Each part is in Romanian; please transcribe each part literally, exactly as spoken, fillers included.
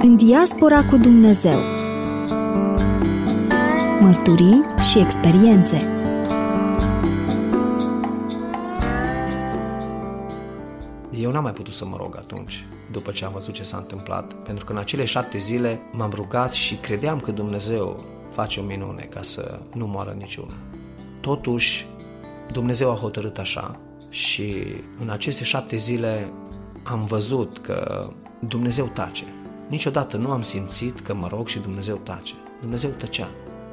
În diaspora cu Dumnezeu. Mărturii și experiențe. Eu n-am mai putut să mă rog atunci, după ce am văzut ce s-a întâmplat, pentru că în acele șapte zile m-am rugat și credeam că Dumnezeu face o minune ca să nu moară niciunul. Totuși, Dumnezeu a hotărât așa și în aceste șapte zile am văzut că Dumnezeu tace. Niciodată nu am simțit că mă rog și Dumnezeu tace. Dumnezeu tăcea.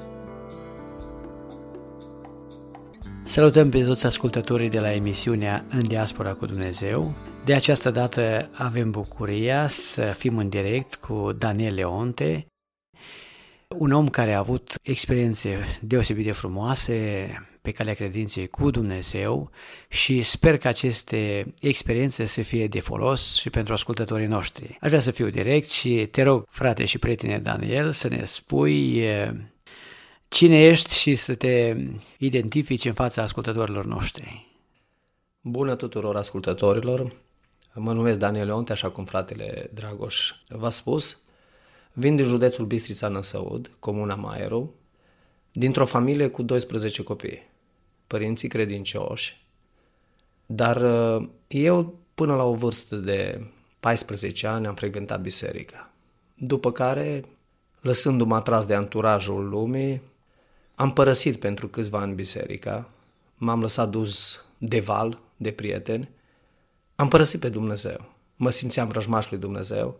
Salutăm pe toți ascultătorii de la emisiunea În diaspora cu Dumnezeu. De această dată avem bucuria să fim în direct cu Daniel Leonte, un om care a avut experiențe deosebit de frumoase pe calea credinței cu Dumnezeu și sper că aceste experiențe să fie de folos și pentru ascultătorii noștri. Aș vrea să fiu direct și te rog, frate și prietene Daniel, să ne spui cine ești și să te identifici în fața ascultătorilor noștri. Bună tuturor ascultătorilor! Mă numesc Daniel Leonte, așa cum fratele Dragoș v-a spus. Vin din județul Bistrița Năsăud, comuna Maieru, dintr-o familie cu doisprezece copii, părinții credincioși, dar eu până la o vârstă de paisprezece ani am frecventat biserica. După care, lăsându-mă atras de anturajul lumii, am părăsit pentru câțiva ani biserica, m-am lăsat dus de val, de prieteni, am părăsit pe Dumnezeu, mă simțeam vrăjmaș lui Dumnezeu,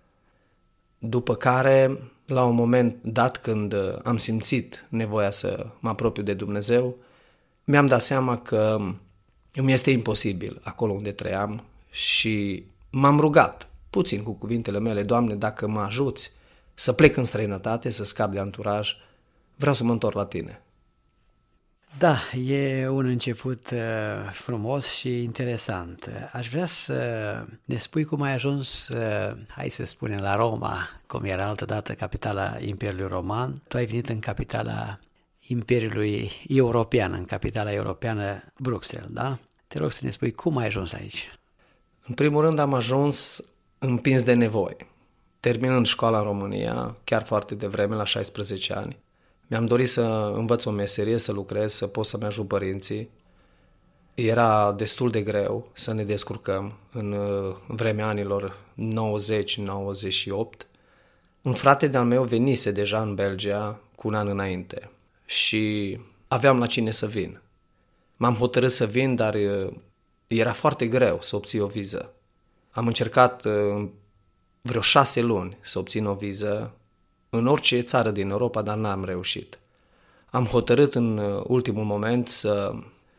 după care, la un moment dat când am simțit nevoia să mă apropiu de Dumnezeu, mi-am dat seama că îmi este imposibil acolo unde trăiam și m-am rugat, puțin cu cuvintele mele, Doamne, dacă mă ajuți să plec în străinătate, să scap de anturaj, vreau să mă întorc la Tine. Da, e un început uh, frumos și interesant. Aș vrea să ne spui cum ai ajuns, uh, hai să spunem, la Roma, cum era altădată capitala Imperiului Roman. Tu ai venit în capitala Imperiului European, în capitala europeană Bruxelles, da? Te rog să ne spui cum ai ajuns aici. În primul rând am ajuns împins de nevoie. Terminând școala în România, chiar foarte devreme, la șaisprezece ani, mi-am dorit să învăț o meserie, să lucrez, să pot să-mi ajut părinții. Era destul de greu să ne descurcăm în vremea anilor nouăzeci nouăzeci și opt. Un frate de-al meu venise deja în Belgia cu un an înainte și aveam la cine să vin. M-am hotărât să vin, dar era foarte greu să obții o viză. Am încercat vreo șase luni să obțin o viză în orice țară din Europa, dar n-am reușit. Am hotărât în ultimul moment să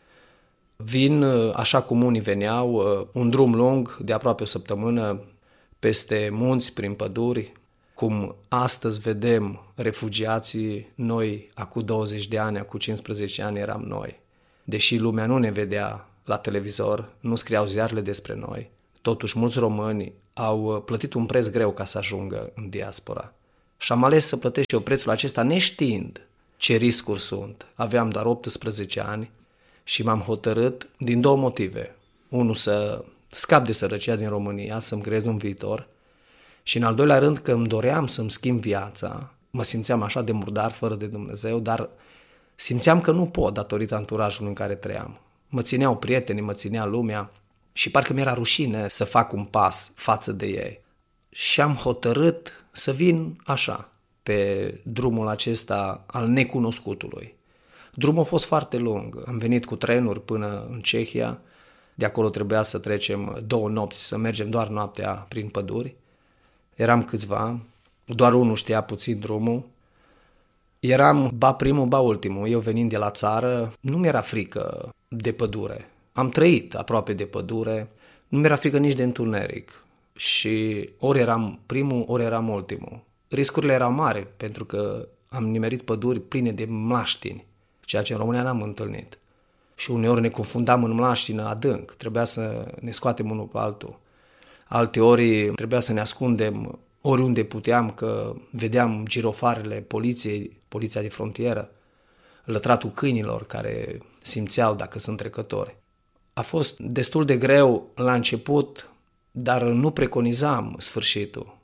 vin, așa cum unii veneau, un drum lung de aproape o săptămână, peste munți, prin păduri, cum astăzi vedem refugiații, noi, acum douăzeci de ani, acum cincisprezece ani eram noi. Deși lumea nu ne vedea la televizor, nu scriau ziarele despre noi, totuși mulți români au plătit un preț greu ca să ajungă în diaspora. Și am ales să plătesc eu prețul acesta neștiind ce riscuri sunt. Aveam doar optsprezece ani și m-am hotărât din două motive. Unul, să scap de sărăcia din România, să-mi creez un viitor și în al doilea rând că îmi doream să-mi schimb viața. Mă simțeam așa de murdar, fără de Dumnezeu, dar simțeam că nu pot datorită anturajului în care trăiam. Mă țineau prietenii, mă ținea lumea și parcă mi-era rușine să fac un pas față de ei. Și am hotărât să vin așa, pe drumul acesta al necunoscutului. Drumul a fost foarte lung. Am venit cu trenuri până în Cehia, de acolo trebuia să trecem două nopți, să mergem doar noaptea prin păduri. Eram câțiva, doar unul știa puțin drumul. Eram ba primul, ba ultimul. Eu venind de la țară, nu mi-era frică de pădure. Am trăit aproape de pădure, nu mi-era frică nici de întuneric. Și ori eram primul, ori eram ultimul. Riscurile erau mari, pentru că am nimerit păduri pline de mlaștini, ceea ce în România n-am întâlnit. Și uneori ne confundam în mlaștină adânc, trebuia să ne scoatem unul pe altul. Alteori trebuia să ne ascundem oriunde puteam, că vedeam girofarele poliției, poliția de frontieră, lătratul câinilor care simțeau dacă sunt trecători. A fost destul de greu la început, dar nu preconizam sfârșitul.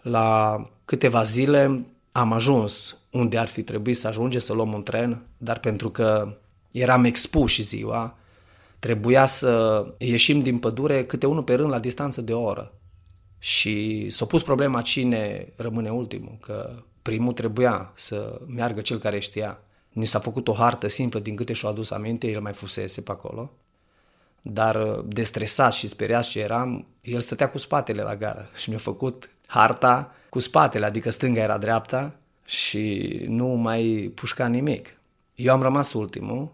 La câteva zile am ajuns unde ar fi trebuit să ajungem, să luăm un tren, dar pentru că eram expuși ziua, trebuia să ieșim din pădure câte unul pe rând la distanță de o oră. Și s-a pus problema cine rămâne ultimul, că primul trebuia să meargă cel care știa. Ni s-a făcut o hartă simplă din câte și-o adus aminte, el mai fusese pe acolo, dar de stresat și speriat ce eram, el stătea cu spatele la gară și mi-a făcut harta cu spatele, adică stânga era dreapta și nu mai pușca nimic. Eu am rămas ultimul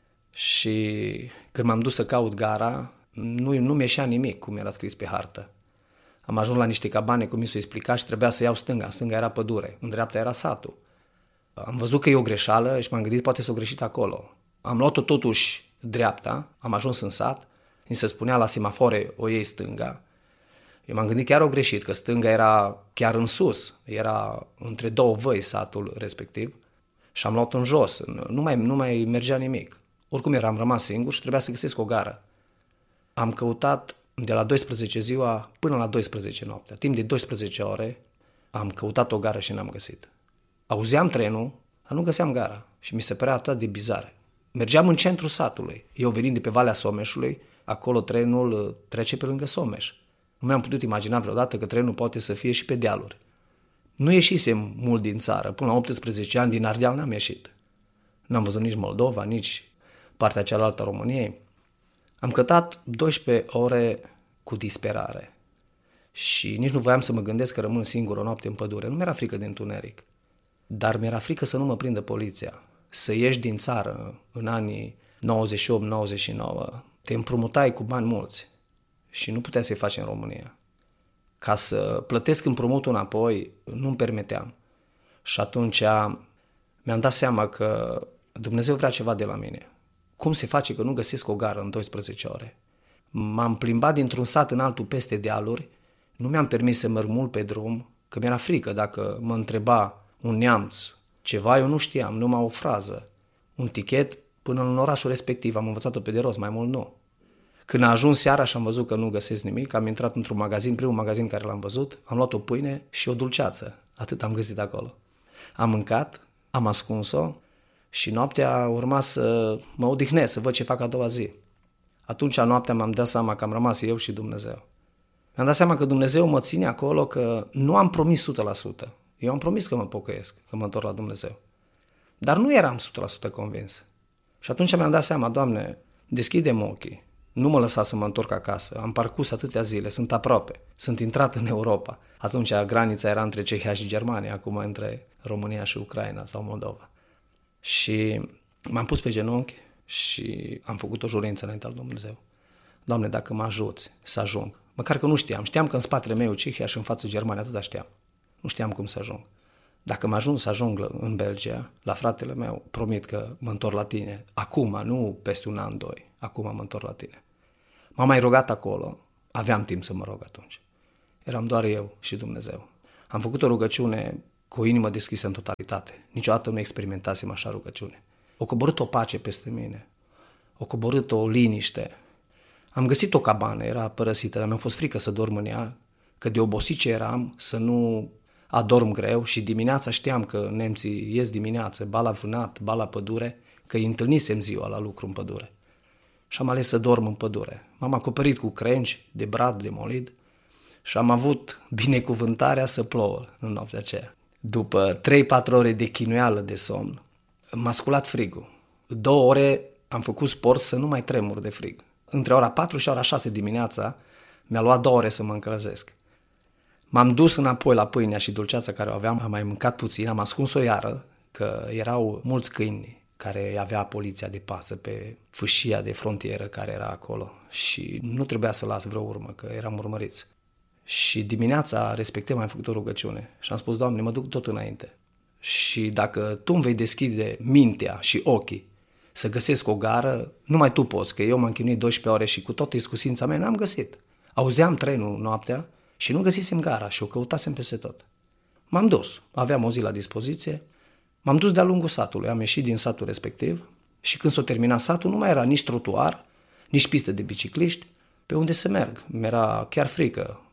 și când m-am dus să caut gara, nu, nu mi ieșea nimic cum era scris pe hartă. Am ajuns la niște cabane, cum mi s-o explica, și trebuia să iau stânga. Stânga era pădure, în dreapta era satul. Am văzut că e o greșeală și m-am gândit poate s-o greșit acolo. Am luat-o totuși dreapta, am ajuns în sat, mi se spunea la semafore o iei stânga. Eu m-am gândit chiar o greșit, că stânga era chiar în sus, era între două văi satul respectiv și am luat în jos, nu mai, nu mai mergea nimic. Oricum eram rămas singur și trebuia să găsesc o gară. Am căutat de la douăsprezece ziua până la douăsprezece noaptea. Timp de douăsprezece ore am căutat o gară și n-am găsit. Auzeam trenul, dar nu găseam gara și mi se părea atât de bizar. Mergeam în centrul satului. Eu venind de pe Valea Someșului, acolo trenul trece pe lângă Someș. Nu mi-am putut imagina vreodată că trenul poate să fie și pe dealuri. Nu ieșisem mult din țară. Până la optsprezece ani din Ardeal n-am ieșit. N-am văzut nici Moldova, nici partea cealaltă a României. Am căutat douăsprezece ore cu disperare și nici nu voiam să mă gândesc că rămân singur o noapte în pădure. Nu mi-era frică de întuneric, dar mi-era frică să nu mă prindă poliția. Să ieși din țară în anii nouăzeci și opt nouăzeci și nouă, te împrumutai cu bani mulți și nu puteai să-i faci în România. Ca să plătesc împrumutul înapoi, nu-mi permiteam. Și atunci mi-am dat seama că Dumnezeu vrea ceva de la mine. Cum se face că nu găsesc o gară în douăsprezece ore? M-am plimbat dintr-un sat în altul peste dealuri, nu mi-am permis să merg mult pe drum, că mi-era frică dacă mă întreba un neamț ceva, eu nu știam, numai o frază, un tichet până în orașul respectiv, am învățat-o pe de rost, mai mult nu. Când a ajuns seara și am văzut că nu găsesc nimic, am intrat într-un magazin, primul magazin care l-am văzut, am luat o pâine și o dulceață, atât am găsit acolo. Am mâncat, am ascuns-o și noaptea urma să mă odihnesc, să văd ce fac a doua zi. Atunci noaptea m-am dat seama că am rămas eu și Dumnezeu. Mi-am dat seama că Dumnezeu mă ține acolo, că nu am promis o sută la sută. Eu am promis că mă pocăiesc, că mă întorc la Dumnezeu. Dar nu eram o sută la sută convins. Și atunci mi-am dat seama, Doamne, deschide-mi ochii, nu mă lăsa să mă întorc acasă. Am parcurs atâtea zile, sunt aproape, sunt intrat în Europa. Atunci granița era între Cehia și Germania, acum între România și Ucraina sau Moldova. Și m-am pus pe genunchi și am făcut o jurință înainte al Dumnezeu. Doamne, dacă mă ajuți să ajung, măcar că nu știam, știam că în spatele meu Cehia și în față Germania, atâta știam. Nu știam cum să ajung. Dacă mă ajung să ajung în Belgia, la fratele meu, promit că mă întorc la tine. Acum, nu peste un an, doi. Acum mă întorc la tine. M-am mai rugat acolo. Aveam timp să mă rog atunci. Eram doar eu și Dumnezeu. Am făcut o rugăciune cu o inimă deschisă în totalitate. Niciodată nu experimentasem așa rugăciune. O coborât o pace peste mine. O coborât o liniște. Am găsit o cabană, era părăsită, dar mi-a fost frică să dorm în ea, că de obosit ce eram, să nu adorm greu și dimineața știam că nemții ies dimineață, ba la vânat, ba la pădure, că îi întâlnisem ziua la lucru în pădure. Și am ales să dorm în pădure. M-am acoperit cu crengi, de brad, de molid și am avut binecuvântarea să plouă în noaptea aceea. După trei patru ore de chinuială de somn, m-a sculat frigul. Două ore am făcut sport să nu mai tremur de frig. Între ora patru și ora șase dimineața mi-a luat două ore să mă încălzesc. M-am dus înapoi la pâinea și dulceața care o aveam, am mai mâncat puțin, am ascuns-o iară, că erau mulți câini care avea poliția de pază pe fâșia de frontieră care era acolo și nu trebuia să las vreo urmă, că eram urmăriți. Și dimineața respectiv am făcut o rugăciune și am spus, Doamne, mă duc tot înainte. Și dacă Tu îmi vei deschide mintea și ochii să găsesc o gară, numai Tu poți, că eu m-am chinuit douăsprezece ore și cu toată iscusința mea n-am găsit. Auzeam trenul noaptea și nu găsisem gara și o căutasem peste tot. M-am dus, aveam o zi la dispoziție, m-am dus de-a lungul satului, am ieșit din satul respectiv și când s-o terminat satul nu mai era nici trotuar, nici pistă de bicicliști, pe unde să merg. Mi-era chiar frică,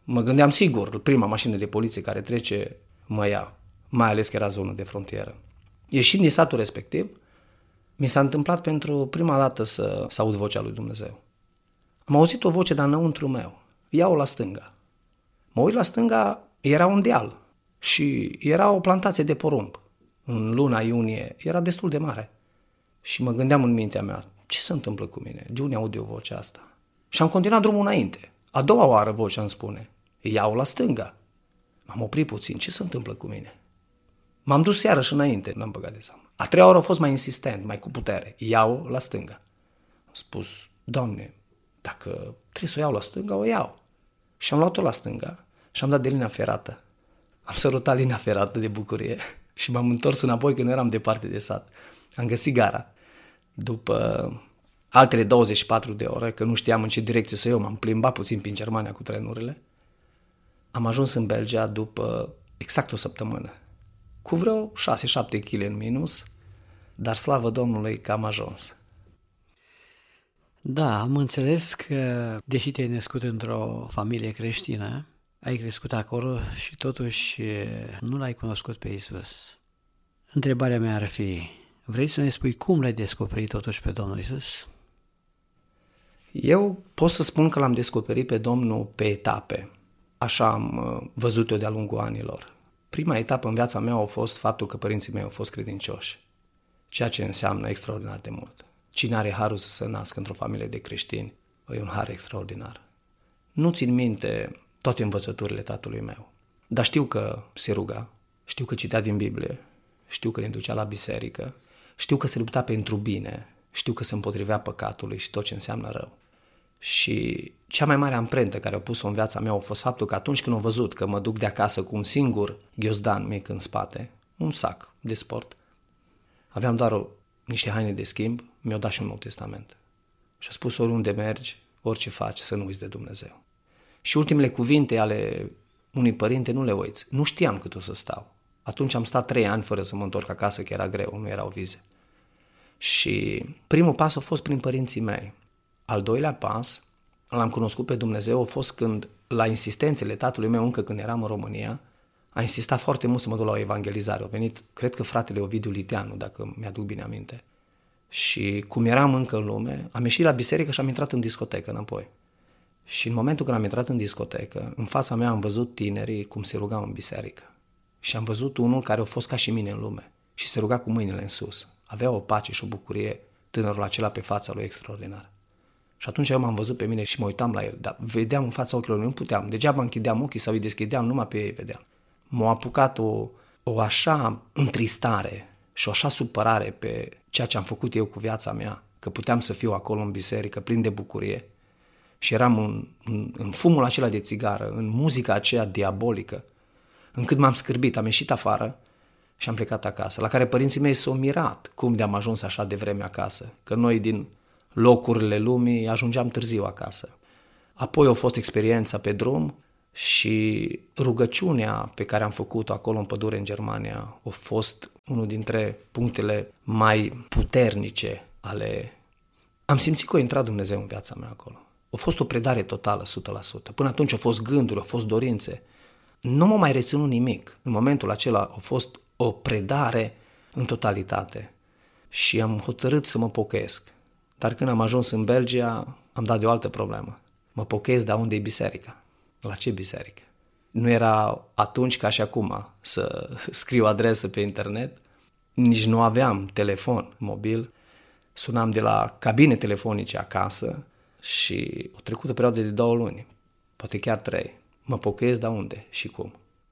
Mă gândeam sigur, prima mașină de poliție care trece mă ia, mai ales că era zonă de frontieră. Ieșind din satul respectiv, mi s-a întâmplat pentru prima dată să, să aud vocea lui Dumnezeu. Am auzit o voce, dar înăuntru meu. Ia-o la stânga. Mă uit la stânga, era un deal și era o plantație de porumb. În luna iunie era destul de mare. Și mă gândeam în mintea mea, ce se întâmplă cu mine? De unde aud eu vocea asta? Și am continuat drumul înainte. A doua oară vocea îmi spune, ia-o la stânga. M-am oprit puțin, ce se întâmplă cu mine? M-am dus iarăși înainte, n-am băgat de seamă. A treia oară a fost mai insistent, mai cu putere. Iau la stânga. Am spus, Doamne, dacă trebuie să o iau la stânga, o iau. Și am luat-o la stânga și am dat de linia ferată. Am sărutat linia ferată de bucurie și m-am întors înapoi că nu eram departe de sat. Am găsit gara. După altele douăzeci și patru de ore, că nu știam în ce direcție să iau, m-am plimbat puțin prin Germania cu trenurile. Am ajuns în Belgia după exact o săptămână. Cu vreo șase șapte kilograme în minus, dar slavă Domnului că am ajuns. Da, am înțeles că, deși te-ai născut într-o familie creștină, ai crescut acolo și totuși nu l-ai cunoscut pe Iisus. Întrebarea mea ar fi, vrei să ne spui cum l-ai descoperit totuși pe Domnul Iisus? Eu pot să spun că l-am descoperit pe Domnul pe etape. Așa am văzut-o de-a lungul anilor. Prima etapă în viața mea a fost faptul că părinții mei au fost credincioși, ceea ce înseamnă extraordinar de mult. Cine are harul să se nască într-o familie de creștini, e un har extraordinar. Nu țin minte toate învățăturile tatălui meu, dar știu că se ruga, știu că citea din Biblie, știu că ne ducea la biserică, știu că se lupta pentru bine, știu că se împotrivea păcatului și tot ce înseamnă rău. Și cea mai mare amprentă care a pus-o în viața mea a fost faptul că atunci când am văzut că mă duc de acasă cu un singur ghiozdan mic în spate, un sac de sport, aveam doar o, niște haine de schimb, mi-au dat și un Nou Testament. Și a spus, oriunde mergi, orice faci, să nu uiți de Dumnezeu. Și ultimele cuvinte ale unui părinte nu le uiți. Nu știam cât o să stau. Atunci am stat trei ani fără să mă întorc acasă, că era greu, nu erau vize. Și primul pas a fost prin părinții mei. Al doilea pas, l-am cunoscut pe Dumnezeu, a fost când, la insistențele tatălui meu, încă când eram în România, a insistat foarte mult să mă duc la o evangelizare. A venit, cred că fratele Ovidiu Liteanu, dacă mi-aduc bine aminte. Și cum eram încă în lume, am ieșit la biserică și am intrat în discotecă înapoi. Și în momentul când am intrat în discotecă, în fața mea am văzut tinerii cum se rugau în biserică. Și am văzut unul care a fost ca și mine în lume și se ruga cu mâinile în sus. Avea o pace și o bucurie tânărul acela pe fața lui extraordinar. Și atunci eu m-am văzut pe mine și mă uitam la el, dar vedeam în fața ochilor, nu puteam, degeaba închideam ochii sau îi deschideam, numai pe ei vedeam. M-a apucat o, o așa întristare și o așa supărare pe ceea ce am făcut eu cu viața mea, că puteam să fiu acolo în biserică plin de bucurie și eram în, în, în fumul acela de țigară, în muzica aceea diabolică, încât m-am scârbit, am ieșit afară și am plecat acasă, la care părinții mei s-au mirat cum de-am ajuns așa de vreme acasă, că noi din locurile lumii ajungeam târziu acasă. Apoi a fost experiența pe drum și rugăciunea pe care am făcut-o acolo în pădure în Germania a fost unul dintre punctele mai puternice ale... Am simțit că a intrat Dumnezeu în viața mea acolo. A fost o predare totală, o sută la sută. Până atunci au fost gânduri, au fost dorințe. Nu m-a mai reținut nimic. În momentul acela a fost o predare în totalitate. Și am hotărât să mă pocăiesc. Dar când am ajuns în Belgia, am dat de o altă problemă. Mă pocăiesc, dar unde e biserica? La ce biserică? Nu era atunci ca și acum să scriu adresă pe internet, nici nu aveam telefon mobil, sunam de la cabine telefonice acasă și o trecut o perioadă de două luni, poate chiar trei. Mă pocăiesc, dar unde și cum?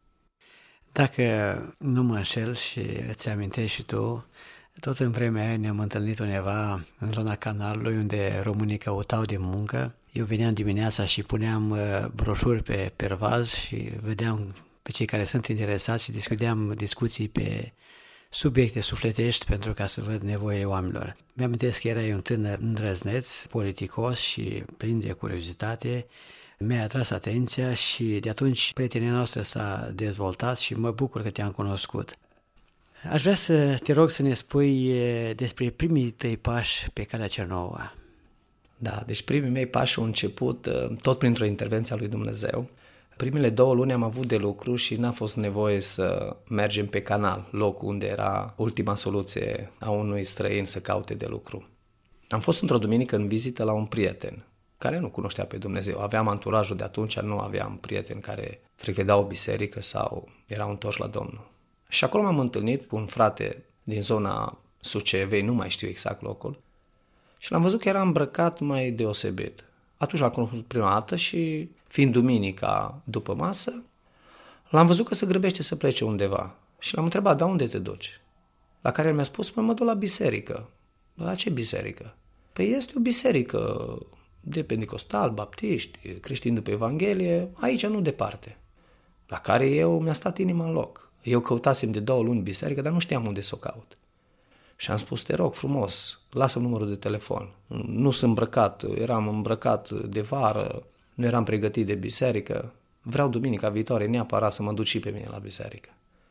Dacă nu mă înșel și îți amintești și tu, tot în vremea aia ne-am întâlnit undeva în zona canalului unde românii căutau de muncă. Eu veneam dimineața și puneam broșuri pe pervaz și vedeam pe cei care sunt interesați și discuteam discuții pe subiecte sufletești pentru ca să văd nevoile oamenilor. Mi-amintesc că erai un tânăr îndrăzneț, politicos și plin de curiozitate. Mi-a atras atenția și de atunci prietenia noastră s-a dezvoltat și mă bucur că te-am cunoscut. Aș vrea să te rog să ne spui despre primii tăi pași pe calea cea nouă. Da, deci primii mei pași au început tot printr-o intervenție a lui Dumnezeu. Primele două luni am avut de lucru și n-a fost nevoie să mergem pe canal, locul unde era ultima soluție a unui străin să caute de lucru. Am fost într-o duminică în vizită la un prieten care nu cunoștea pe Dumnezeu. Aveam anturajul de atunci, nu aveam prieteni care frecventau o biserică sau erau întorși la Domnul. Și acolo m-am întâlnit cu un frate din zona Sucevei, nu mai știu exact locul, și l-am văzut că era îmbrăcat mai deosebit. Atunci l-am cunoscut prima dată și, fiind duminica după masă, l-am văzut că se grăbește să plece undeva. Și l-am întrebat, dar unde te duci? La care el mi-a spus, mă, mă duc la biserică. La ce biserică? Păi este o biserică de pentecostal, baptiști, creștini după Evanghelie, aici nu departe. La care eu mi-a stat inima în loc. Eu căutasem de două luni biserică, dar nu știam unde să o caut. Și am spus, te rog frumos, lasă numărul de telefon. Nu sunt îmbrăcat, eram îmbrăcat de vară, nu eram pregătit de biserică. Vreau duminica viitoare neapărat să mă duc și pe mine la biserică.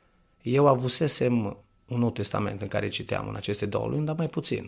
Eu avusesem un Nou Testament în care citeam în aceste două luni, dar mai puțin.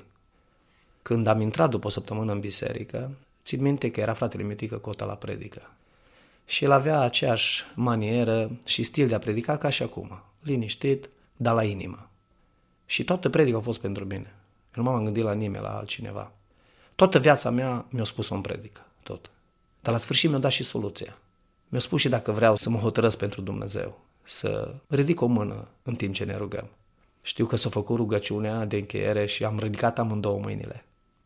Când am intrat după o săptămână în biserică, țin minte că era fratele Mitică Cota la predică. Și el avea aceeași manieră și stil de a predica ca și acum, liniștit, dar la inimă. Și toată predica a fost pentru mine. Eu nu m-am gândit la nimeni, la altcineva. Toată viața mea mi-a spus-o în predică, tot. Dar la sfârșit mi-a dat și soluția. Mi-a spus și dacă vreau să mă hotărăsc pentru Dumnezeu, să ridic o mână în timp ce ne rugăm. Știu că s-a făcut rugăciunea de încheiere și am ridicat amândouă mâinile.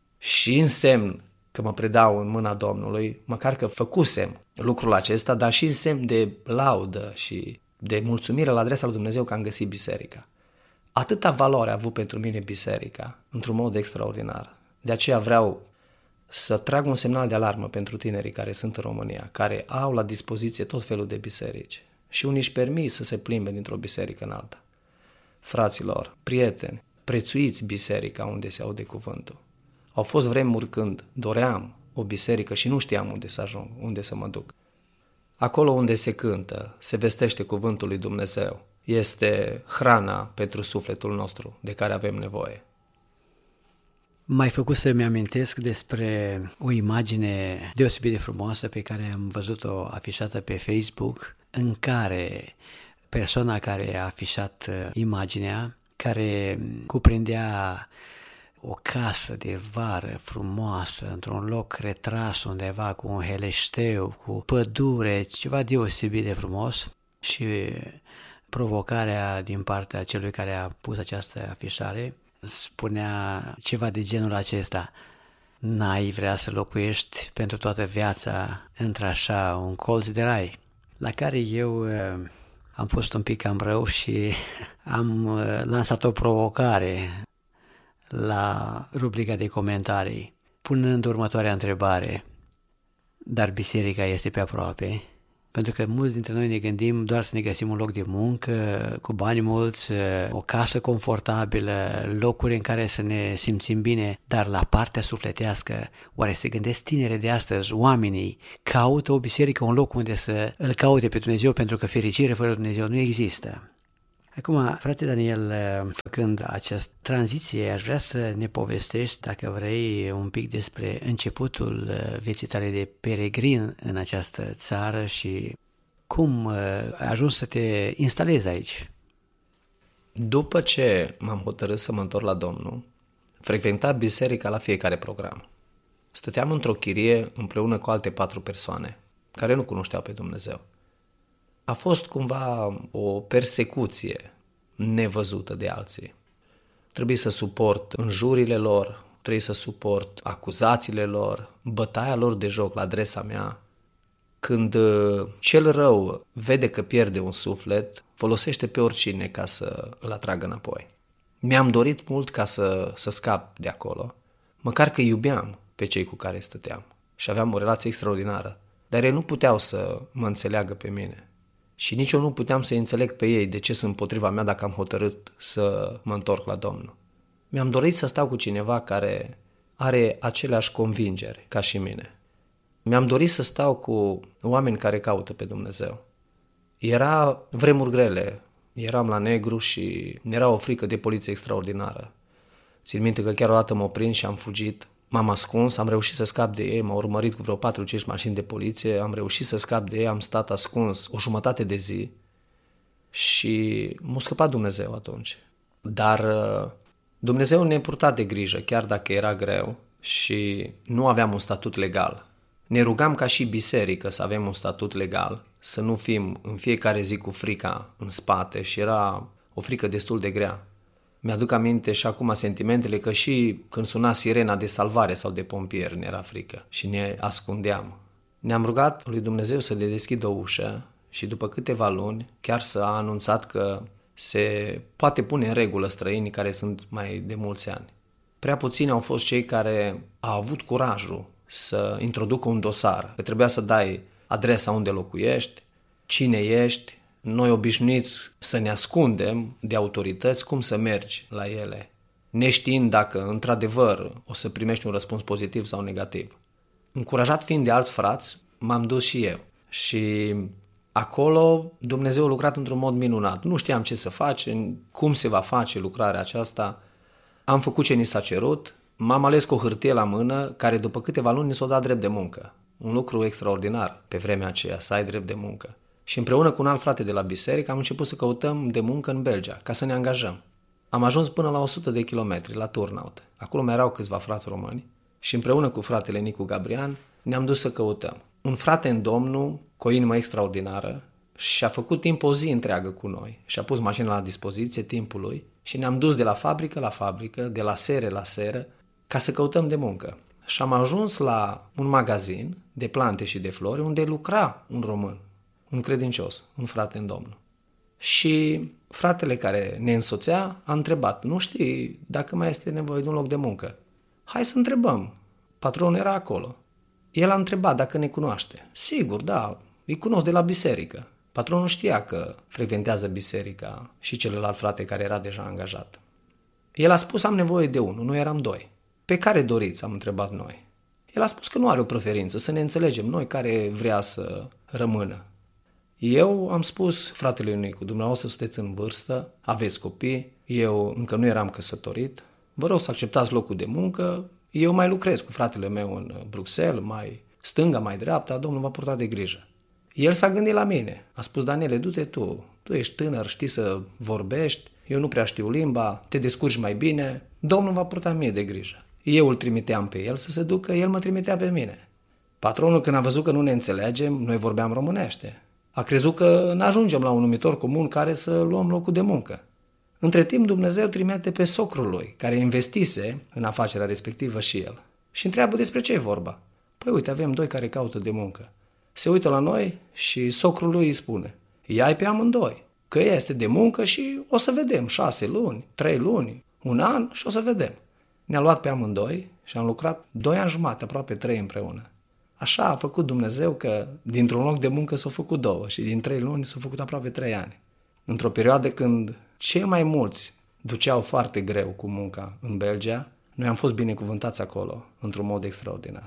Și în semn că mă predau în mâna Domnului, măcar că făcusem lucrul acesta, dar și în semn de laudă și de mulțumire la adresa lui Dumnezeu că am găsit biserica. Atâta valoare a avut pentru mine biserica, într-un mod extraordinar. De aceea vreau să trag un semnal de alarmă pentru tinerii care sunt în România, care au la dispoziție tot felul de biserici și unii își permit să se plimbe dintr-o biserică în alta. Fraților, prieteni, prețuiți biserica unde se aude cuvântul. Au fost vremuri când doream o biserică și nu știam unde să ajung, unde să mă duc. Acolo unde se cântă, se vestește cuvântul lui Dumnezeu, este hrana pentru sufletul nostru de care avem nevoie. M-ai făcut să-mi amintesc despre o imagine deosebit de frumoasă pe care am văzut-o afișată pe Facebook, în care persoana care a afișat imaginea, care cuprindea o casă de vară frumoasă, într-un loc retras undeva cu un heleșteu, cu pădure, ceva deosebit de frumos, și provocarea din partea celui care a pus această afișare spunea ceva de genul acesta: n-ai vrea să locuiești pentru toată viața într-așa un colț de rai? La care eu am fost un pic cam rău și am lansat o provocare la rubrica de comentarii, punând următoarea întrebare: dar biserica este pe aproape? Pentru că mulți dintre noi ne gândim doar să ne găsim un loc de muncă, cu bani mulți, o casă confortabilă, locuri în care să ne simțim bine, dar la partea sufletească, oare se gândesc tinere de astăzi, oamenii caută o biserică, un loc unde să îl caute pe Dumnezeu, pentru că fericire fără Dumnezeu nu există. Acum, frate Daniel, făcând această tranziție, aș vrea să ne povestești, dacă vrei, un pic despre începutul vieții tale de peregrin în această țară și cum ai ajuns să te instalezi aici. După ce m-am hotărât să mă întorc la Domnul, frecventa biserica la fiecare program. Stăteam într-o chirie împreună cu alte patru persoane care nu cunoșteau pe Dumnezeu. A fost cumva o persecuție nevăzută de alții. Trebuie să suport înjurile lor, trebuie să suport acuzațiile lor, bătaia lor de joc la adresa mea. Când cel rău vede că pierde un suflet, folosește pe oricine ca să îl atragă înapoi. Mi-am dorit mult ca să, să scap de acolo, măcar că iubeam pe cei cu care stăteam și aveam o relație extraordinară, dar ei nu puteau să mă înțeleagă pe mine. Și nici eu nu puteam să înțeleg pe ei de ce sunt împotriva mea dacă am hotărât să mă întorc la Domnul. Mi-am dorit să stau cu cineva care are aceleași convingeri ca și mine. Mi-am dorit să stau cu oameni care caută pe Dumnezeu. Era vremuri grele, eram la negru și era o frică de poliție extraordinară. Țin minte că chiar o dată m-au prins și am fugit. M-am ascuns, am reușit să scap de ei, m-au urmărit cu vreo patru cinci mașini de poliție, am reușit să scap de ei, am stat ascuns o jumătate de zi și m-a scăpat Dumnezeu atunci. Dar Dumnezeu ne purta de grijă, chiar dacă era greu și nu aveam un statut legal. Ne rugam ca și biserică să avem un statut legal, să nu fim în fiecare zi cu frica în spate și era o frică destul de grea. Mi-aduc aminte și acum sentimentele că și când suna sirena de salvare sau de pompieri ne era frică și ne ascundeam. Ne-am rugat lui Dumnezeu să le deschidă o ușă și după câteva luni chiar s-a anunțat că se poate pune în regulă străinii care sunt mai de mulți ani. Prea puțini au fost cei care au avut curajul să introducă un dosar, că trebuia să dai adresa unde locuiești, cine ești, noi obișnuiți să ne ascundem de autorități, cum să mergi la ele, neștiind dacă într-adevăr o să primești un răspuns pozitiv sau negativ. Încurajat fiind de alți frați, m-am dus și eu și acolo Dumnezeu a lucrat într-un mod minunat. Nu știam ce să facem, cum se va face lucrarea aceasta. Am făcut ce ni s-a cerut, m-am ales cu o hârtie la mână care după câteva luni ni s-a dat drept de muncă. Un lucru extraordinar pe vremea aceea, să ai drept de muncă. Și împreună cu un alt frate de la biserică am început să căutăm de muncă în Belgia, ca să ne angajăm. Am ajuns până la o sută de kilometri, la Turnhout. Acolo mai erau câțiva frați români și împreună cu fratele Nicu Gabrian ne-am dus să căutăm. Un frate în Domnul, cu o inimă extraordinară, și-a făcut timp o zi întreagă cu noi. Și-a pus mașina la dispoziție timpul lui și ne-am dus de la fabrică la fabrică, de la seră la seră, ca să căutăm de muncă. Și am ajuns la un magazin de plante și de flori unde lucra un român, un credincios, un frate în Domnul. Și fratele care ne însoțea a întrebat, nu știi dacă mai este nevoie de un loc de muncă? Hai să întrebăm. Patronul era acolo. El a întrebat dacă ne cunoaște. Sigur, da, îi cunosc de la biserică. Patronul știa că frecventează biserica și celălalt frate care era deja angajat. El a spus, am nevoie de unul, noi eram doi. Pe care doriți, am întrebat noi. El a spus că nu are o preferință, să ne înțelegem noi care vrea să rămână. Eu am spus fratelui Nicu, dumneavoastră sunteți în vârstă, aveți copii, eu încă nu eram căsătorit, vă rog să acceptați locul de muncă, eu mai lucrez cu fratele meu în Bruxelles, mai stânga, mai dreapta, Domnul va purta de grijă. El s-a gândit la mine, a spus, Daniele, du-te tu, tu ești tânăr, știi să vorbești, eu nu prea știu limba, te descurci mai bine, Domnul va purta mie de grijă. Eu îl trimiteam pe el să se ducă, el mă trimitea pe mine. Patronul, când a văzut că nu ne înțelegem, noi vorbeam românește. A crezut că ne ajungem la un numitor comun care să luăm locul de muncă. Între timp, Dumnezeu trimite pe socrul lui, care investise în afacerea respectivă și el. Și întreabă despre ce e vorba. Păi uite, avem doi care caută de muncă. Se uită la noi și socrul lui îi spune, ia-i pe amândoi, că ea este de muncă și o să vedem, șase luni, trei luni, un an și o să vedem. Ne-a luat pe amândoi și am lucrat doi ani jumate, aproape trei împreună. Așa a făcut Dumnezeu că dintr-un loc de muncă s-au făcut două și din trei luni s-au făcut aproape trei ani. Într-o perioadă când cei mai mulți duceau foarte greu cu munca în Belgia, noi am fost binecuvântați acolo, într-un mod extraordinar.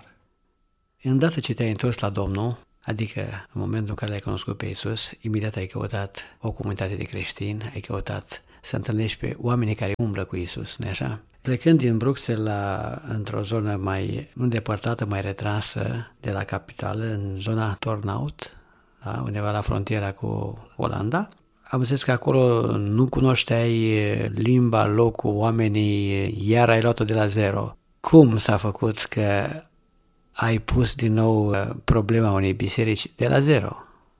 Îndată ce te-ai întors la Domnul, adică în momentul în care l-ai cunoscut pe Iisus, imediat ai căutat o comunitate de creștini, ai căutat să întâlnești pe oamenii care umblă cu Iisus, nu-i așa? Plecând din Bruxelles la, într-o zonă mai îndepărtată, mai retrasă de la capitală, în zona Turnhout, da, undeva la frontiera cu Olanda, am zis că acolo nu cunoșteai limba, locul, oamenii, iar ai luat-o de la zero. Cum s-a făcut că ai pus din nou problema unei biserici de la zero?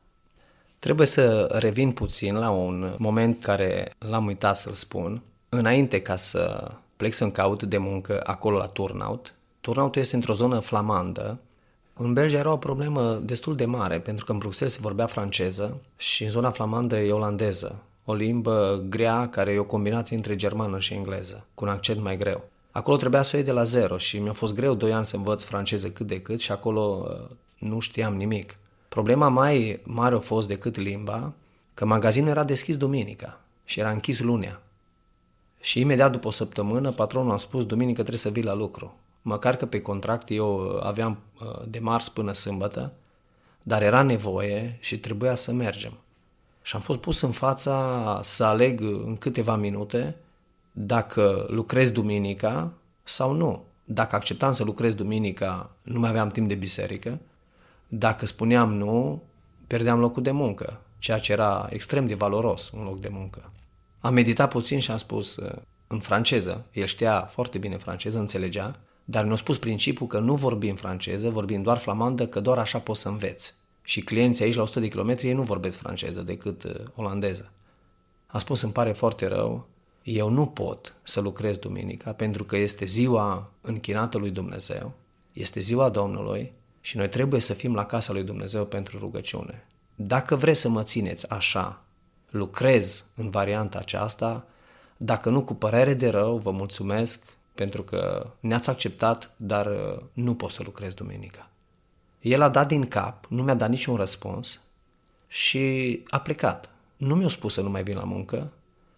Trebuie să revin puțin la un moment care l-am uitat să-l spun. Înainte ca să plec să-mi caut de muncă acolo la Turnhout, Turnhout este într-o zonă flamandă. În Belgia era o problemă destul de mare, pentru că în Bruxelles se vorbea franceză și în zona flamandă e olandeză, o limbă grea care e o combinație între germană și engleză, cu un accent mai greu. Acolo trebuia să o iei de la zero și mi-a fost greu doi ani să învăț franceză cât de cât și acolo nu știam nimic. Problema mai mare a fost decât limba, că magazinul era deschis duminica și era închis lunea. Și imediat după o săptămână, patronul a spus, duminică trebuie să vii la lucru. Măcar că pe contract eu aveam de marți până sâmbătă, dar era nevoie și trebuia să mergem. Și am fost pus în fața să aleg în câteva minute dacă lucrez duminica sau nu. Dacă acceptam să lucrez duminica, nu mai aveam timp de biserică. Dacă spuneam nu, pierdeam locul de muncă, ceea ce era extrem de valoros, un loc de muncă. Am meditat puțin și am spus în franceză, el știa foarte bine franceză, înțelegea, dar mi-a spus principiul că nu vorbim franceză, vorbim doar flamandă, că doar așa poți să înveți. Și clienții aici la o sută de kilometri, ei nu vorbesc franceză decât olandeză. Am spus, îmi pare foarte rău, eu nu pot să lucrez duminica pentru că este ziua închinată lui Dumnezeu, este ziua Domnului și noi trebuie să fim la casa lui Dumnezeu pentru rugăciune. Dacă vreți să mă țineți așa, lucrez în varianta aceasta, dacă nu cu părere de rău, vă mulțumesc pentru că ne-ați acceptat, dar nu pot să lucrez duminica. El a dat din cap, nu mi-a dat niciun răspuns și a plecat. Nu mi-a spus să nu mai vin la muncă,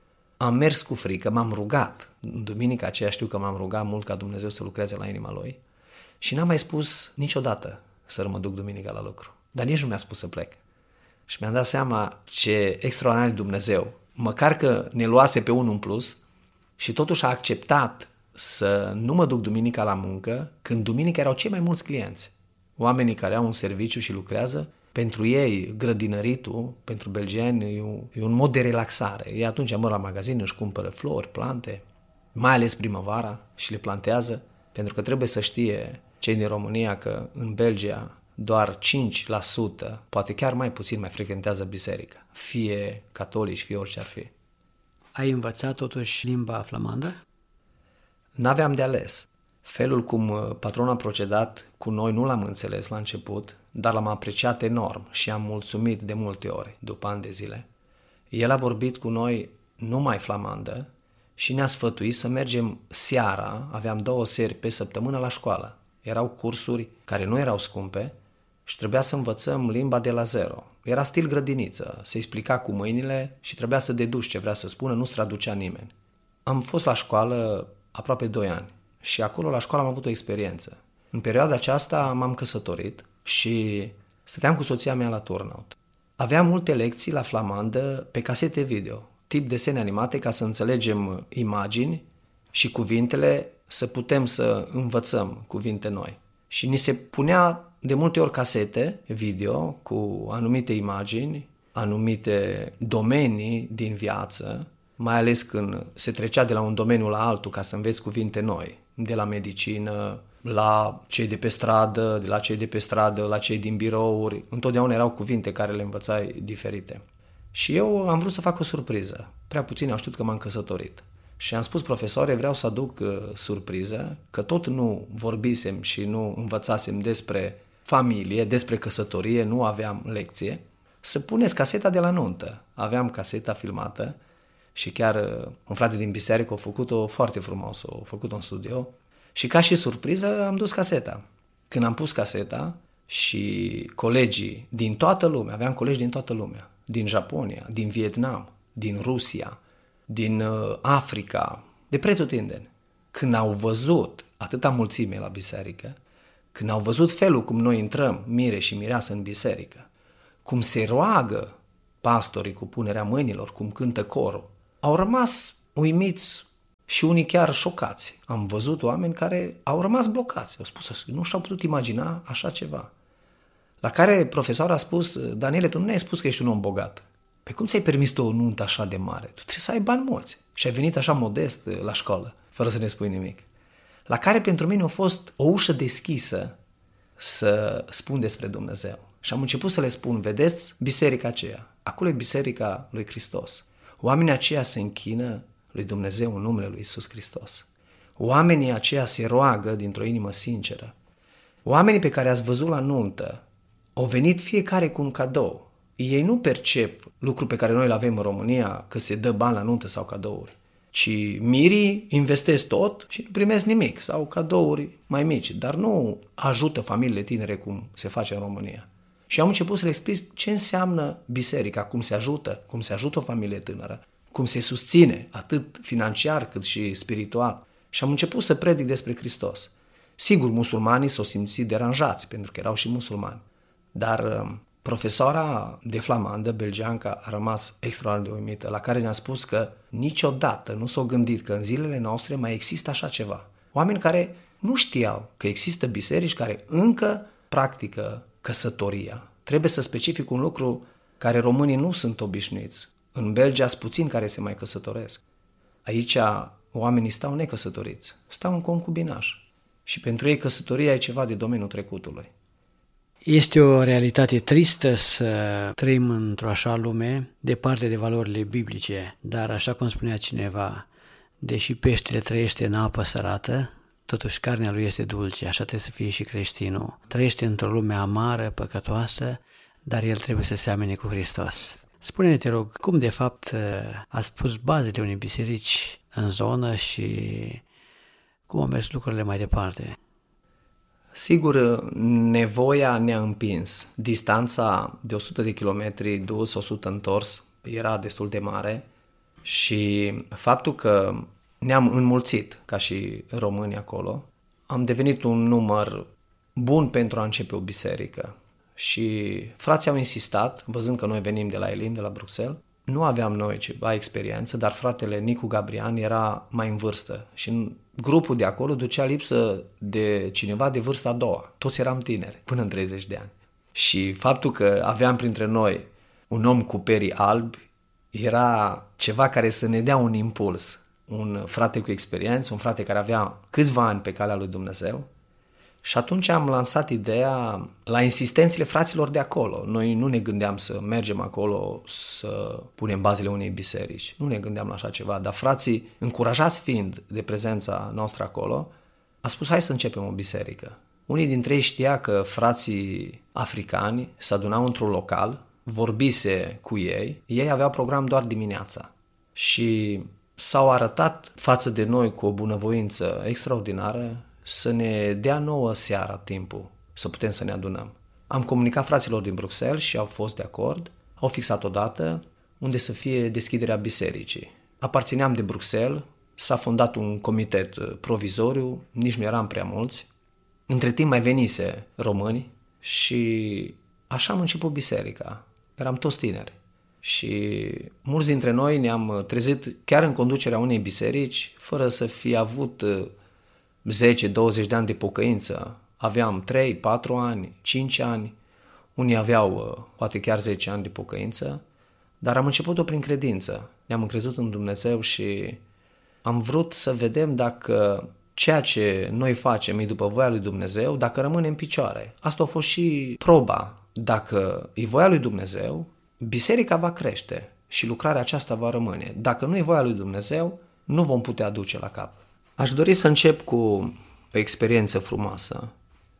am mers cu frică, m-am rugat. În duminica aceea știu că m-am rugat mult ca Dumnezeu să lucreze la inima lui și n-am mai spus niciodată să mă duc duminica la lucru. Dar nici nu mi-a spus să plec. Și mi-am dat seama ce extraordinar Dumnezeu. Măcar că ne luase pe unul în plus și totuși a acceptat să nu mă duc duminica la muncă, când duminica erau cei mai mulți clienți. Oamenii care au un serviciu și lucrează, pentru ei grădinăritul, pentru belgieni, e un, e un mod de relaxare. Ei atunci mă la magazin, își cumpără flori, plante, mai ales primăvara și le plantează, pentru că trebuie să știe cei din România că în Belgia doar cinci la sută, poate chiar mai puțin, mai frecventează biserica, fie catolici, fie orice ar fi. Ai învățat totuși limba flamandă? N-aveam de ales. Felul cum patronul a procedat cu noi nu l-am înțeles la început, dar l-am apreciat enorm și am mulțumit de multe ori, după ani de zile. El a vorbit cu noi numai flamandă și ne-a sfătuit să mergem seara, aveam două seri pe săptămână la școală. Erau cursuri care nu erau scumpe și trebuia să învățăm limba de la zero. Era stil grădiniță, se explica cu mâinile și trebuia să deduci ce vrea să spună, nu se traducea nimeni. Am fost la școală aproape doi ani și acolo la școală am avut o experiență. În perioada aceasta m-am căsătorit și stăteam cu soția mea la turnout. Aveam multe lecții la flamandă pe casete video, tip desene animate ca să înțelegem imagini și cuvintele, să putem să învățăm cuvinte noi. Și ni se punea de multe ori casete video cu anumite imagini, anumite domenii din viață, mai ales când se trecea de la un domeniu la altul ca să înveți cuvinte noi, de la medicină, la cei de pe stradă, de la cei de pe stradă, la cei din birouri, întotdeauna erau cuvinte care le învățai diferite. Și eu am vrut să fac o surpriză. Prea puțini au știut că m-am căsătorit. Și am spus, profesoare, vreau să aduc uh, surpriză, că tot nu vorbisem și nu învățasem despre familie, despre căsătorie, nu aveam lecție, să puneți caseta de la nuntă. Aveam caseta filmată și chiar uh, un frate din biserică a făcut-o foarte frumos, a făcut-o în studio și ca și surpriză am dus caseta. Când am pus caseta și colegii din toată lumea, aveam colegi din toată lumea, din Japonia, din Vietnam, din Rusia, din Africa, de pretutindeni. Când au văzut atâta mulțime la biserică, când au văzut felul cum noi intrăm, mire și mireasă în biserică, cum se roagă pastorii cu punerea mâinilor, cum cântă corul, au rămas uimiți și unii chiar șocați. Am văzut oameni care au rămas blocați. Au spus, nu și-au putut imagina așa ceva. La care profesorul a spus, Daniele, tu nu ne-ai spus că ești un om bogat. Pe cum ți-ai permis tu o nuntă așa de mare? Tu trebuie să ai bani mulți. Și ai venit așa modest la școală, fără să ne spui nimic. La care pentru mine a fost o ușă deschisă să spun despre Dumnezeu. Și am început să le spun, vedeți biserica aceea, acolo e biserica lui Hristos. Oamenii aceia se închină lui Dumnezeu în numele lui Iisus Hristos. Oamenii aceia se roagă dintr-o inimă sinceră. Oamenii pe care ați văzut la nuntă au venit fiecare cu un cadou. Ei nu percep lucrul pe care noi îl avem în România, că se dă bani la nuntă sau cadouri, ci mirii investesc tot și nu primesc nimic sau cadouri mai mici, dar nu ajută familiile tinere cum se face în România. Și am început să le explic ce înseamnă biserica, cum se ajută, cum se ajută o familie tânără, cum se susține atât financiar cât și spiritual. Și am început să predic despre Hristos. Sigur, musulmanii s-au simțit deranjați, pentru că erau și musulmani, dar profesoara de flamandă, belgeancă, a rămas extraordinar de uimită, la care ne-a spus că niciodată nu s-au gândit că în zilele noastre mai există așa ceva. Oameni care Nu știau că există biserici care încă practică căsătoria. Trebuie să specific un lucru care românii nu sunt obișnuiți. În Belgia sunt puțini care se mai căsătoresc. Aici oamenii stau necăsătoriți, stau în concubinaj. Și pentru ei căsătoria e ceva de domeniul trecutului. Este o realitate tristă să trăim într-o așa lume, departe de valorile biblice, dar așa cum spunea cineva, deși peștele trăiește în apă sărată, totuși carnea lui este dulce, așa trebuie să fie și creștinul. Trăiește într-o lume amară, păcătoasă, dar el trebuie să seamene cu Hristos. Spune-ne, te rog, cum de fapt ați pus bazele unei biserici în zonă și cum au mers lucrurile mai departe? Sigur, nevoia ne-a împins. Distanța de o sută de kilometri dus, o sută întors, era destul de mare și faptul că ne-am înmulțit ca și români acolo, am devenit un număr bun pentru a începe o biserică. Și frații au insistat, văzând că noi venim de la Elim, de la Bruxelles, nu aveam noi ceva experiență, dar fratele Nicu Gabrian era mai în vârstă și grupul de acolo ducea lipsă de cineva de vârsta a doua. Toți eram tineri, până în treizeci de ani. Și faptul că aveam printre noi un om cu perii albi era ceva care să ne dea un impuls. Un frate cu experiență, un frate care avea câțiva ani pe calea lui Dumnezeu. Și atunci am lansat ideea la insistențele fraților de acolo. Noi nu ne gândeam să mergem acolo să punem bazele unei biserici. Nu ne gândeam la așa ceva, dar frații, încurajați fiind de prezența noastră acolo, a spus hai să începem o biserică. Unii dintre ei știa că frații africani se adunau într-un local, vorbise cu ei, ei aveau program doar dimineața. Și s-au arătat față de noi cu o bunăvoință extraordinară să ne dea nouă seara timpul, să putem să ne adunăm. Am comunicat fraților din Bruxelles și au fost de acord, au fixat o dată unde să fie deschiderea bisericii. Aparțineam de Bruxelles, s-a fondat un comitet provizoriu, nici nu eram prea mulți. Între timp mai venise români și așa am început biserica. Eram toți tineri. Și mulți dintre noi ne-am trezit chiar în conducerea unei biserici, fără să fi avut zece douăzeci de ani de pocăință. Aveam trei patru ani, cinci ani, unii aveau poate chiar zece ani de pocăință, dar am început-o prin credință. Ne-am încrezut în Dumnezeu și am vrut să vedem dacă ceea ce noi facem e după voia lui Dumnezeu, dacă rămâne în picioare. Asta a fost și proba. Dacă e voia lui Dumnezeu, biserica va crește și lucrarea aceasta va rămâne. Dacă nu e voia lui Dumnezeu, nu vom putea duce la cap. Aș dori să încep cu o experiență frumoasă.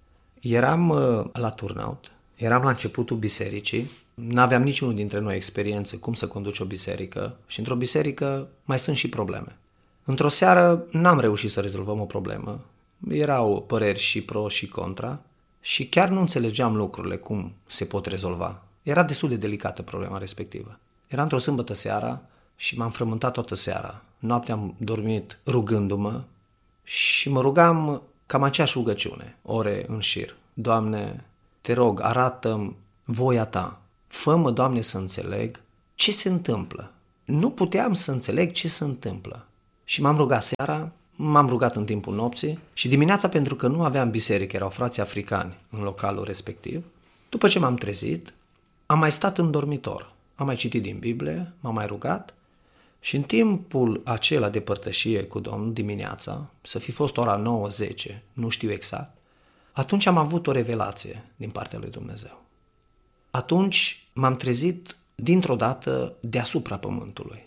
Eram la turnout, eram la începutul bisericii, n-aveam niciunul dintre noi experiență cum să conduci o biserică și într-o biserică mai sunt și probleme. Într-o seară n-am reușit să rezolvăm o problemă, erau păreri și pro și contra și chiar nu înțelegeam lucrurile cum se pot rezolva. Era destul de delicată problema respectivă. Era într-o sâmbătă seara și m-am frământat toată seara. Noaptea am dormit rugându-mă și mă rugam cam aceeași rugăciune, ore în șir. Doamne, te rog, arată-mi voia ta. Fă-mă, Doamne, să înțeleg ce se întâmplă. Nu puteam să înțeleg ce se întâmplă. Și m-am rugat seara, m-am rugat în timpul nopții și dimineața, pentru că nu aveam biserică, erau frații africani în localul respectiv, după ce m-am trezit, am mai stat în dormitor, am mai citit din Biblie, m-am mai rugat și în timpul acela de părtășie cu Domnul dimineața, să fi fost ora nouă zece, nu știu exact, atunci am avut o revelație din partea lui Dumnezeu. Atunci m-am trezit dintr-o dată deasupra pământului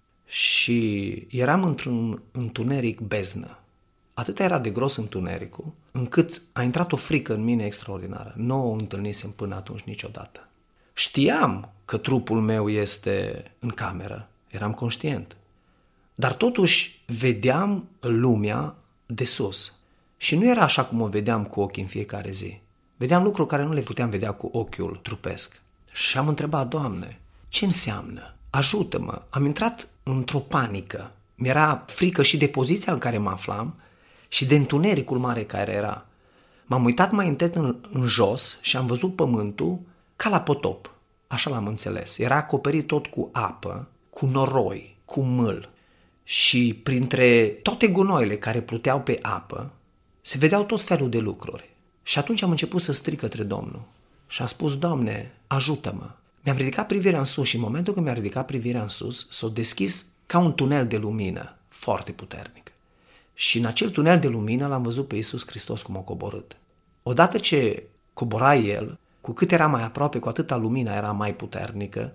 și eram într-un întuneric beznă. Atât era de gros întunericul, încât a intrat o frică în mine extraordinară. Nu o întâlnisem până atunci niciodată. Știam că trupul meu este în cameră, eram conștient, dar totuși vedeam lumea de sus și nu era așa cum o vedeam cu ochii în fiecare zi. Vedeam lucruri care nu le puteam vedea cu ochiul trupesc. Și am întrebat, Doamne, ce înseamnă? Ajută-mă! Am intrat într-o panică. Mi-era frică și de poziția în care mă aflam și de întunericul mare care era. M-am uitat mai întet în, în jos și am văzut pământul ca la potop. Așa l-am înțeles. Era acoperit tot cu apă, cu noroi, cu mâl și printre toate gunoile care pluteau pe apă, se vedeau tot felul de lucruri. Și atunci am început să strig către Domnul și am spus, Doamne, ajută-mă. Mi-am ridicat privirea în sus și în momentul când mi-am ridicat privirea în sus, s-a deschis ca un tunel de lumină foarte puternic. Și în acel tunel de lumină l-am văzut pe Iisus Hristos cum a coborât. Odată ce cobora El, cu cât era mai aproape, cu atâta lumina era mai puternică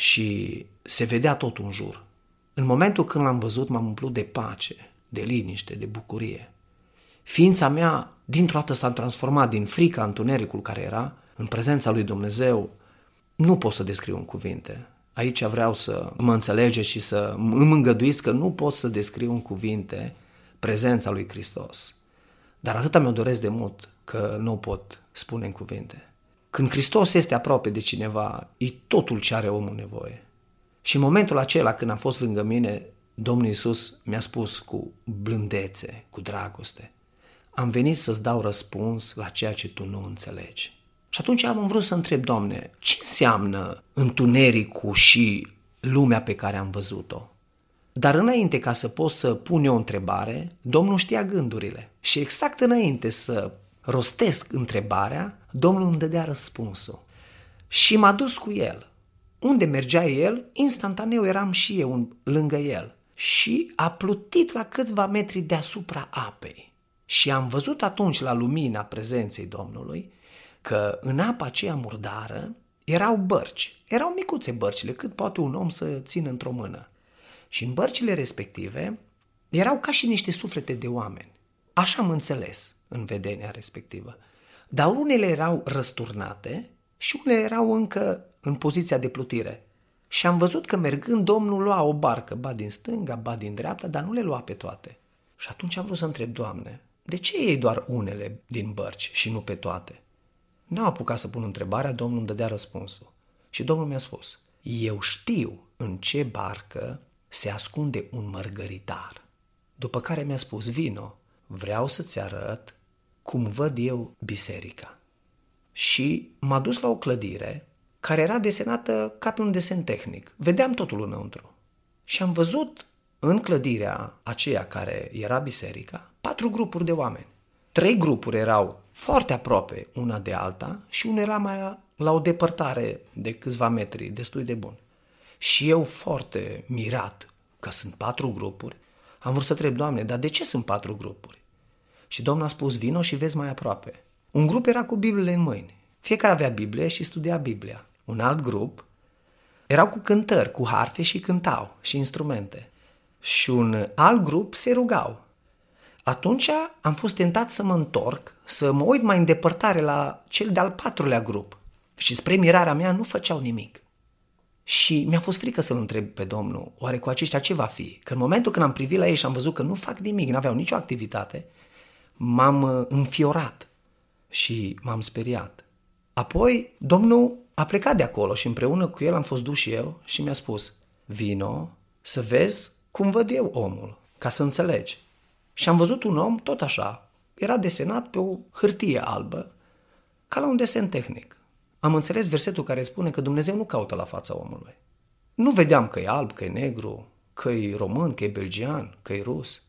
și se vedea tot în jur. În momentul când l-am văzut, m-am umplut de pace, de liniște, de bucurie. Ființa mea, dintr-o dată, s-a transformat din frica, întunericul care era, în prezența lui Dumnezeu. Nu pot să descriu în cuvinte. Aici vreau să mă înțelegeți și să îmi îngăduiți că nu pot să descriu în cuvinte prezența lui Hristos. Dar atâta mi-o doresc de mult că nu o pot spune în cuvinte. Când Hristos este aproape de cineva, e totul ce are omul nevoie. Și în momentul acela când a fost lângă mine, Domnul Iisus mi-a spus cu blândețe, cu dragoste, am venit să-ți dau răspuns la ceea ce tu nu înțelegi. Și atunci am vrut să întreb, Doamne, ce înseamnă întunericul și lumea pe care am văzut-o? Dar înainte ca să pot să pun eu o întrebare, Domnul știa gândurile. Și exact înainte să rostesc întrebarea, Domnul îmi dădea răspunsul. Și m-a dus cu El. Unde mergea El, instantaneu eram și eu lângă El. Și a plutit la câțiva metri deasupra apei. Și am văzut atunci la lumina prezenței Domnului că în apa aceea murdară erau bărci. Erau micuțe bărcile, cât poate un om să țină într-o mână. Și în bărcile respective erau ca și niște suflete de oameni. Așa am înțeles în vedenia respectivă. Dar unele erau răsturnate și unele erau încă în poziția de plutire. Și am văzut că mergând Domnul lua o barcă, ba din stânga, ba din dreapta, dar nu le lua pe toate. Și atunci am vrut să întreb, Doamne, de ce iei doar unele din bărci și nu pe toate? N-am apucat să pun întrebarea, Domnul îmi dădea răspunsul. Și Domnul mi-a spus, eu știu în ce barcă se ascunde un mărgăritar. După care mi-a spus, vino, vreau să-ți arăt cum văd eu biserica. Și m-a dus la o clădire care era desenată ca pe un desen tehnic. Vedeam totul înăuntru. Și am văzut în clădirea aceea care era biserica patru grupuri de oameni. Trei grupuri erau foarte aproape una de alta și una era mai la o depărtare de câțiva metri, destul de bun. Și eu, foarte mirat că sunt patru grupuri, am vrut să întreb, Doamne, dar de ce sunt patru grupuri? Și Domnul a spus, vino și vezi mai aproape. Un grup era cu Bibliile în mâini. Fiecare avea Biblie și studia Biblia. Un alt grup erau cu cântări, cu harfe și cântau și instrumente. Și un alt grup se rugau. Atunci am fost tentat să mă întorc, să mă uit mai în depărtare la cel de-al patrulea grup. Și spre mirarea mea nu făceau nimic. Și mi-a fost frică să-L întreb pe Domnul, oare cu aceștia ce va fi? Că în momentul când am privit la ei și am văzut că nu fac nimic, n-aveau nicio activitate, m-am înfiorat și m-am speriat. Apoi Domnul a plecat de acolo și împreună cu El am fost dus și eu și mi-a spus, vino să vezi cum văd eu omul, ca să înțelegi. Și am văzut un om tot așa, era desenat pe o hârtie albă, ca la un desen tehnic. Am înțeles versetul care spune că Dumnezeu nu caută la fața omului. Nu vedeam că e alb, că e negru, că e român, că e belgian, că e rus.